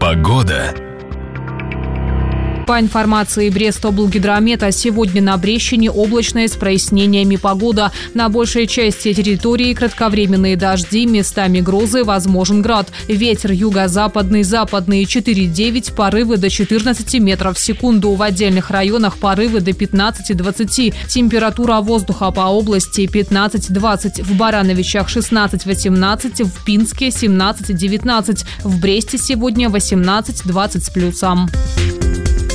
Погода. По информации Брестоблгидромета, сегодня на Брещине облачная с прояснениями погода. На большей части территории кратковременные дожди, местами грозы, возможен град. Ветер юго-западный, западный 4,9, порывы до 14 метров в секунду. В отдельных районах порывы до 15-20. Температура воздуха по области 15-20. В Барановичах 16-18, в Пинске 17-19. В Бресте сегодня 18-20 с плюсом.